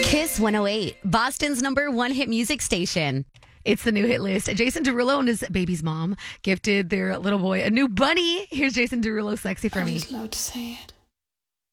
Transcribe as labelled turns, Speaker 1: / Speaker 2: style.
Speaker 1: Kiss 108, Boston's #1 hit music station.
Speaker 2: It's the new hit list. Jason Derulo and his baby's mom gifted their little boy a new bunny. Here's Jason Derulo, Sexy for Me.
Speaker 3: I was allowed to say it.